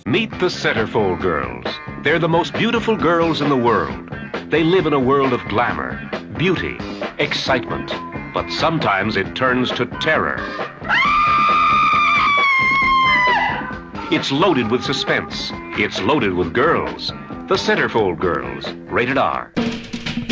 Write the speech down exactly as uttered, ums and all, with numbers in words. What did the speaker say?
Meet the Centerfold Girls. They're the most beautiful girls in the world. They live in a world of glamour, beauty, excitement, but sometimes it turns to terror. It's loaded with suspense. It's loaded with girls. The Centerfold Girls. Rated R.